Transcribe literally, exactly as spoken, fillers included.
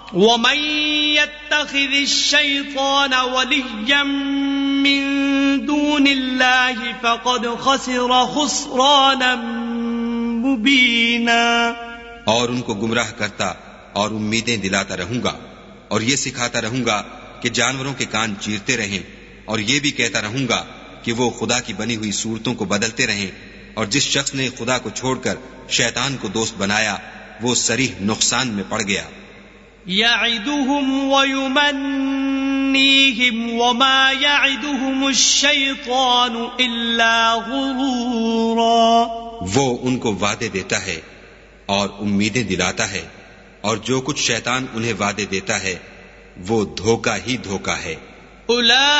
वमन यत्तखिज़िश्शैतान वलिय्यन मिन दूनिल्लाहि फ़क़द खसिर खुस्रानन मुबीना। और उनको गुमराह करता और उम्मीदें दिलाता रहूंगा और ये सिखाता रहूंगा कि जानवरों के कान चीरते रहें, और ये भी कहता रहूंगा कि वो खुदा की बनी हुई सूरतों को बदलते रहें, और जिस शख्स ने खुदा को छोड़कर शैतान को दोस्त बनाया वो सरीह नुकसान में पड़ गया। यअिदुहुम व युमन्नीहिम वमा यअिदुहुमुश्शैतानु इल्ला गुरूरा। वो उनको वादे देता है और उम्मीदें दिलाता है, और जो कुछ शैतान उन्हें वादे देता है वो धोखा ही धोखा है।